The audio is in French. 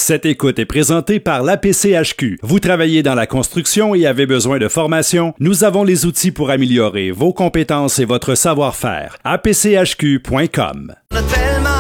Cette écoute est présentée par l'APCHQ. Vous travaillez dans la construction et avez besoin de formation? Nous avons les outils pour améliorer vos compétences et votre savoir-faire. apchq.com. On a tellement